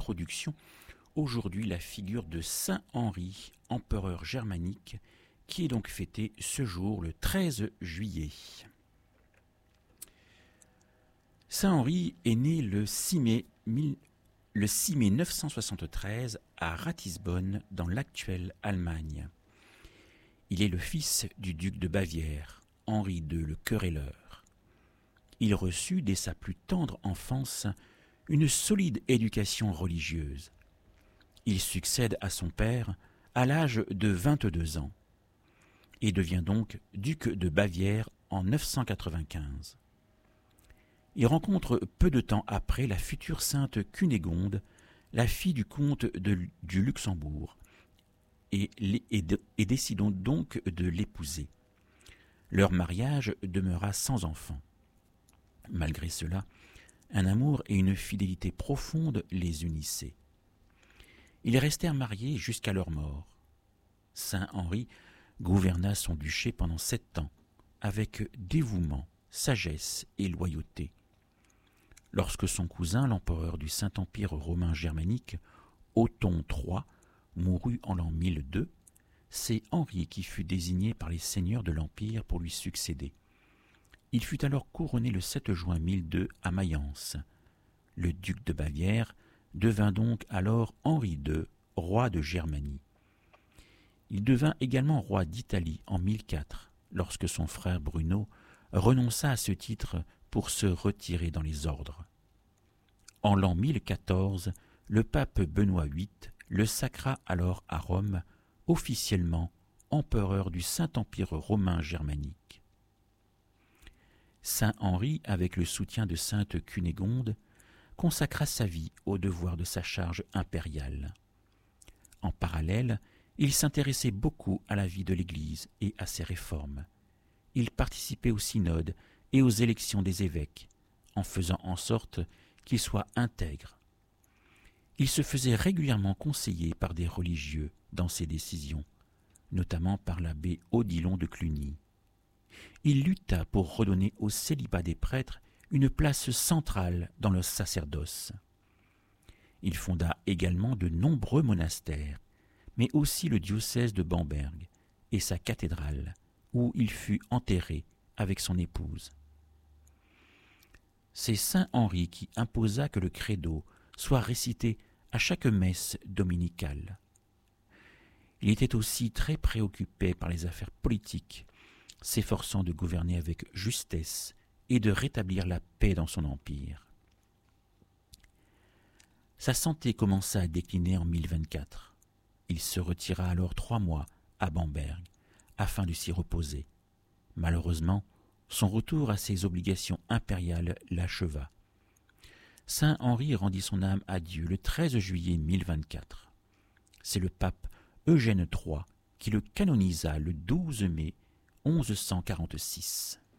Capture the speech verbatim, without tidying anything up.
introduction aujourd'hui la figure de saint Henri, empereur germanique, qui est donc fêté ce jour, le treize juillet. Saint Henri est né le six mai, le six mai neuf cent soixante-treize à Ratisbonne, dans l'actuelle Allemagne. Il est le fils du duc de Bavière, Henri deux le Querelleur. Il reçut dès sa plus tendre enfance une solide éducation religieuse. Il succède à son père à l'âge de vingt-deux ans et devient donc duc de Bavière en neuf cent quatre-vingt-quinze. Il rencontre peu de temps après la future sainte Cunégonde, la fille du comte de, du Luxembourg, et, et, de, et décidons donc de l'épouser. Leur mariage demeura sans enfant. Malgré cela, un amour et une fidélité profonde les unissaient. Ils restèrent mariés jusqu'à leur mort. Saint Henri gouverna son duché pendant sept ans, avec dévouement, sagesse et loyauté. Lorsque son cousin, l'empereur du Saint-Empire romain germanique, Othon trois, mourut en l'an mille deux, c'est Henri qui fut désigné par les seigneurs de l'Empire pour lui succéder. Il fut alors couronné le sept juin mille deux à Mayence. Le duc de Bavière devint donc alors Henri deux, roi de Germanie. Il devint également roi d'Italie en mille quatre, lorsque son frère Bruno renonça à ce titre pour se retirer dans les ordres. En l'an mille quatorze, le pape Benoît huit le sacra alors à Rome, officiellement empereur du Saint-Empire romain germanique. Saint Henri, avec le soutien de sainte Cunégonde, consacra sa vie au devoir de sa charge impériale. En parallèle, il s'intéressait beaucoup à la vie de l'Église et à ses réformes. Il participait au synode et aux élections des évêques, en faisant en sorte qu'ils soient intègres. Il se faisait régulièrement conseiller par des religieux dans ses décisions, notamment par l'abbé Odilon de Cluny. Il lutta pour redonner au célibat des prêtres une place centrale dans le sacerdoce. Il fonda également de nombreux monastères, mais aussi le diocèse de Bamberg et sa cathédrale, où il fut enterré avec son épouse. C'est saint Henri qui imposa que le credo soit récité à chaque messe dominicale. Il était aussi très préoccupé par les affaires politiques, s'efforçant de gouverner avec justesse et de rétablir la paix dans son empire. Sa santé commença à décliner en mille vingt-quatre. Il se retira alors trois mois à Bamberg, afin de s'y reposer. Malheureusement, son retour à ses obligations impériales l'acheva. Saint Henri rendit son âme à Dieu le treize juillet mille vingt-quatre. C'est le pape Eugène trois qui le canonisa le douze mai mille onze cent quarante-six.